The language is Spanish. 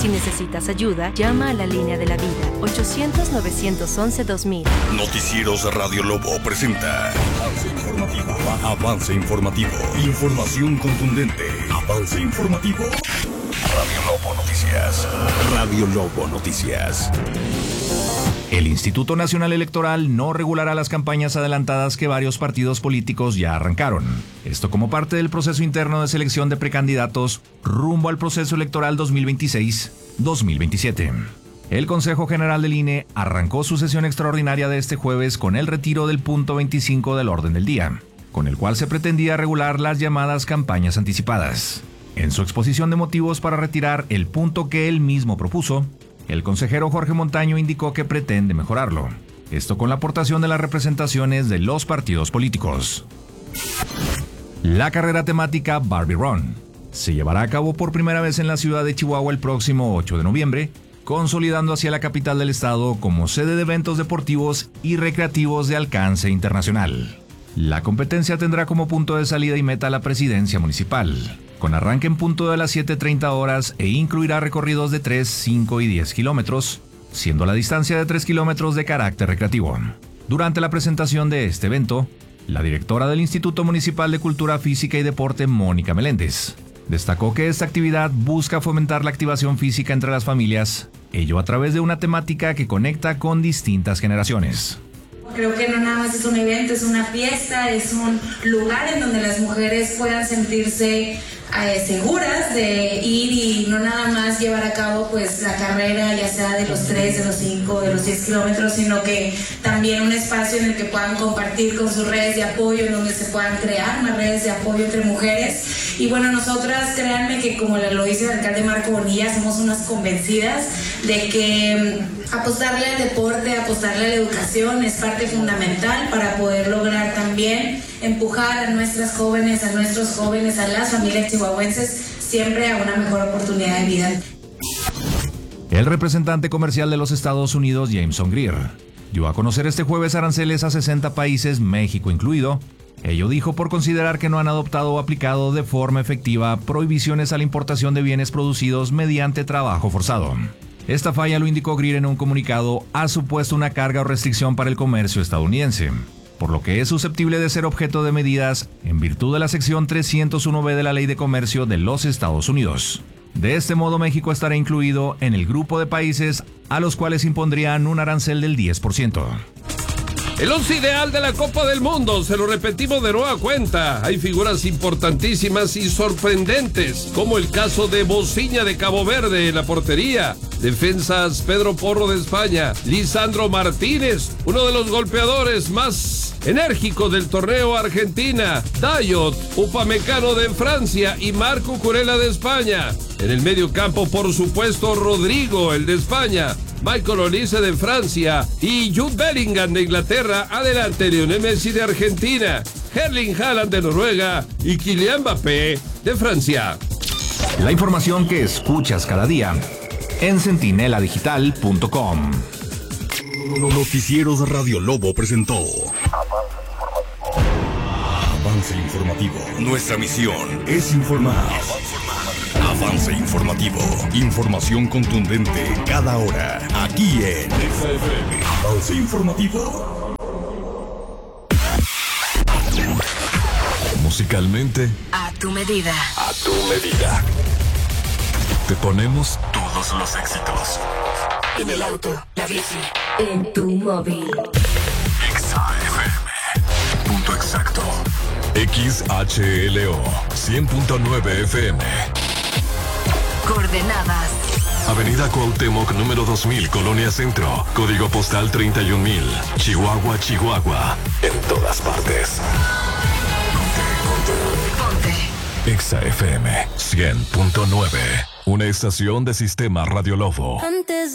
Si necesitas ayuda, llama a la línea de la vida, 800-911-2000. Noticieros Radio Lobo presenta Avance Informativo. Información contundente. Avance Informativo. Radio Lobo Noticias. Radio Lobo Noticias. El Instituto Nacional Electoral no regulará las campañas adelantadas que varios partidos políticos ya arrancaron. Esto como parte del proceso interno de selección de precandidatos rumbo al proceso electoral 2026-2027. El Consejo General del INE arrancó su sesión extraordinaria de este jueves con el retiro del punto 25 del orden del día, con el cual se pretendía regular las llamadas campañas anticipadas. En su exposición de motivos para retirar el punto que él mismo propuso, el consejero Jorge Montaño indicó que pretende mejorarlo. Esto con la aportación de las representaciones de los partidos políticos. La carrera temática Barbie Run se llevará a cabo por primera vez en la ciudad de Chihuahua el próximo 8 de noviembre, consolidando hacia la capital del estado como sede de eventos deportivos y recreativos de alcance internacional. La competencia tendrá como punto de salida y meta la presidencia municipal, con arranque en punto de las 7:30 horas e incluirá recorridos de 3, 5 y 10 kilómetros, siendo la distancia de 3 kilómetros de carácter recreativo. Durante la presentación de este evento, la directora del Instituto Municipal de Cultura Física y Deporte, Mónica Meléndez, destacó que esta actividad busca fomentar la activación física entre las familias, ello a través de una temática que conecta con distintas generaciones. Creo que no nada más es un evento, es una fiesta, es un lugar en donde las mujeres puedan sentirse seguras de ir y no nada más llevar a cabo pues la carrera, ya sea de los 3, de los 5, de los 10 kilómetros, sino que también un espacio en el que puedan compartir con sus redes de apoyo, en donde se puedan crear más redes de apoyo entre mujeres. Y bueno, nosotras, créanme que como lo dice el alcalde Marco Bonilla, somos unas convencidas de que apostarle al deporte, apostarle a la educación es parte fundamental para poder lograr también empujar a nuestras jóvenes, a nuestros jóvenes, a las familias chihuahuenses siempre a una mejor oportunidad de vida. El representante comercial de los Estados Unidos, Jameson Greer, dio a conocer este jueves aranceles a 60 países, México incluido. Ello dijo por considerar que no han adoptado o aplicado de forma efectiva prohibiciones a la importación de bienes producidos mediante trabajo forzado. Esta falla, lo indicó Greer en un comunicado, ha supuesto una carga o restricción para el comercio estadounidense, por lo que es susceptible de ser objeto de medidas en virtud de la sección 301B de la Ley de Comercio de los Estados Unidos. De este modo, México estará incluido en el grupo de países a los cuales impondrían un arancel del 10%. El 11 ideal de la Copa del Mundo, se lo repetimos de nueva cuenta. Hay figuras importantísimas y sorprendentes, como el caso de Bociña de Cabo Verde en la portería. Defensas Pedro Porro de España, Lisandro Martínez, uno de los golpeadores más enérgicos del torneo Argentina, Dayot Upamecano de Francia y Marco Curella de España. En el medio campo, por supuesto, Rodrigo, el de España, Michael Olise de Francia y Jude Bellingham de Inglaterra. Adelante, Lionel Messi de Argentina, Erling Haaland de Noruega y Kylian Mbappé de Francia. La información que escuchas cada día en centineladigital.com. Noticieros Radio Lobo presentó Avance Informativo. Nuestra misión es informar. Avance Informativo. Información contundente cada hora. Aquí en XFM. Avance Informativo. Musicalmente, A tu medida. a tu medida. Te ponemos todos los éxitos. En el auto, la bici, en tu móvil. XFM. Punto exacto. XHLO 100.9 FM. Coordenadas. Avenida Cuauhtémoc, número 2000, Colonia Centro. Código postal 31000. Chihuahua, Chihuahua. En todas partes. Ponte. XFM 100.9. Una estación de Sistema Radio Lobo. Antes